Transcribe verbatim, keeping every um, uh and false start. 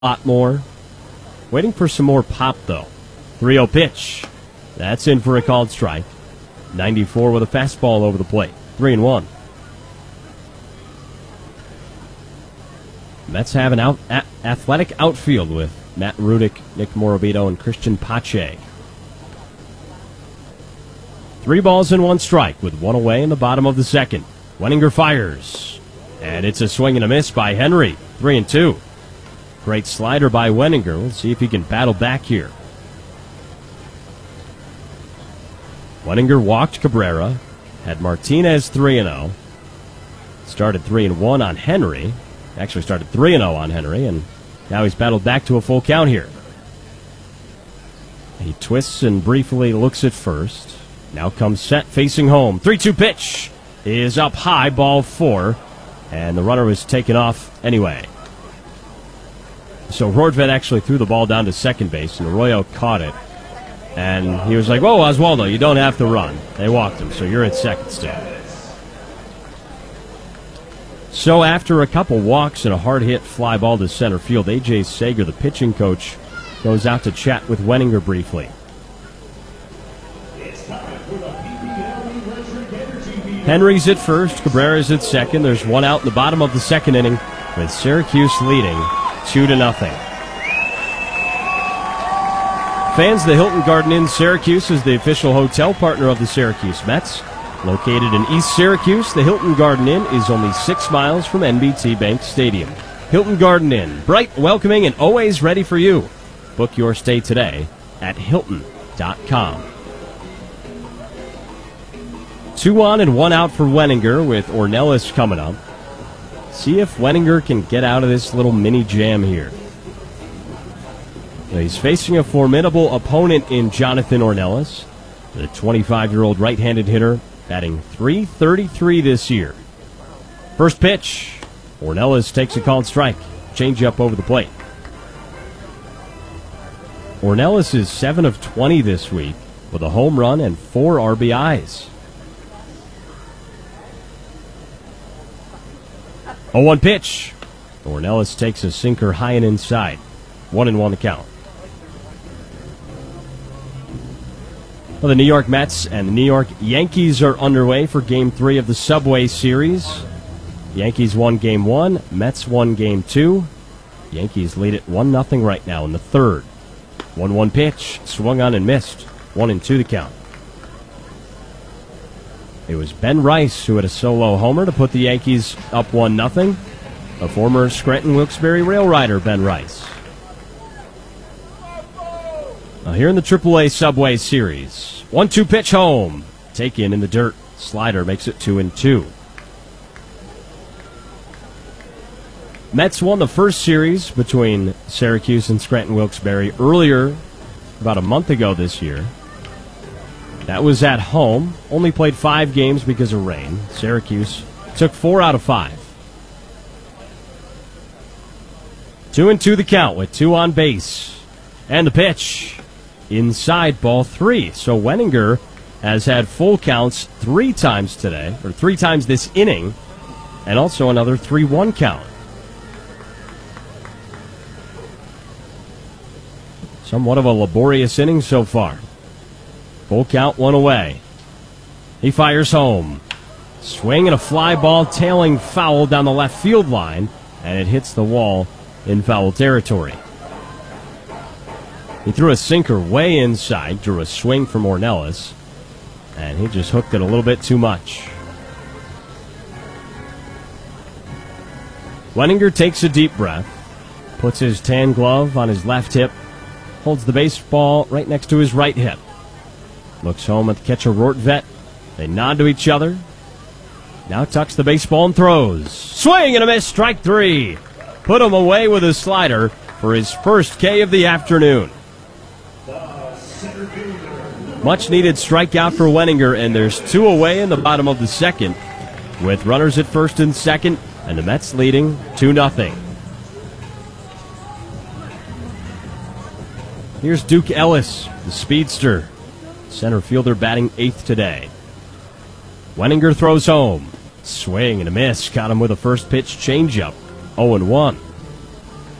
lot more. Waiting for some more pop, though. three oh pitch. That's in for a called strike. ninety-four with a fastball over the plate. three and one. Mets have an out, a- athletic outfield with Matt Rudick, Nick Morabito, and Christian Pache. Three balls and one strike with one away in the bottom of the second. Wenninger fires. And it's a swing and a miss by Henry. Three and two. Great slider by Wenninger. We'll see if he can battle back here. Wenninger walked Cabrera. Had Martinez three and oh. Started three and one on Henry. Actually started three and oh on Henry, and now he's battled back to a full count here. He twists and briefly looks at first. Now comes set facing home. three two pitch is up high, ball four, and the runner was taken off anyway. So Rortvedt actually threw the ball down to second base, and Arroyo caught it. And he was like, whoa, Oswaldo, you don't have to run. They walked him, so you're at second still. So after a couple walks and a hard-hit fly ball to center field, A J Sager, the pitching coach, goes out to chat with Wenninger briefly. Henry's at first, Cabrera's at second. There's one out in the bottom of the second inning with Syracuse leading two to nothing. Fans, the Hilton Garden Inn Syracuse is the official hotel partner of the Syracuse Mets. Located in East Syracuse, the Hilton Garden Inn is only six miles from N B T Bank Stadium. Hilton Garden Inn, bright, welcoming, and always ready for you. Book your stay today at Hilton dot com. Two on and one out for Wenninger with Ornelas coming up. See if Wenninger can get out of this little mini jam here. He's facing a formidable opponent in Jonathan Ornelas, the twenty-five-year-old right-handed hitter, batting three thirty-three this year. First pitch, Ornelas takes a called strike. Change-up over the plate. Ornelas is seven of twenty this week with a home run and four R B Is. oh one pitch. Ornelas takes a sinker high and inside. One and one to count. Well, the New York Mets and the New York Yankees are underway for Game three of the Subway Series. Yankees won Game one, Mets won Game two. Yankees lead it one nothing right now in the third. one one pitch, swung on and missed. one and two to count. It was Ben Rice who had a solo homer to put the Yankees up one nothing. A former Scranton Wilkes-Barre Rail Rider, Ben Rice. Now here in the triple A Subway Series, one two pitch home. Taken in the dirt. Slider makes it two and two. Mets won the first series between Syracuse and Scranton Wilkes-Barre earlier, about a month ago this year. That was at home. Only played five games because of rain. Syracuse took four out of five. Two and two the count with two on base. And the pitch. Inside, ball three. So Wenninger has had full counts three times today, or three times this inning, and also another three one count. Somewhat of a laborious inning so far. Full count, one away. He fires home. Swing and a fly ball tailing foul down the left field line, and it hits the wall in foul territory. He threw a sinker way inside, drew a swing from Ornelas, and he just hooked it a little bit too much. Wenninger takes a deep breath, puts his tan glove on his left hip, holds the baseball right next to his right hip. Looks home at the catcher Rortvedt. They nod to each other. Now tucks the baseball and throws. Swing and a miss, strike three. Put him away with a slider for his first K of the afternoon. Much needed strikeout for Wenninger, and there's two away in the bottom of the second with runners at first and second, and the Mets leading two nothing. Here's Duke Ellis, the speedster. Center fielder batting eighth today. Wenninger throws home. Swing and a miss. Got him with a first pitch changeup. oh and one.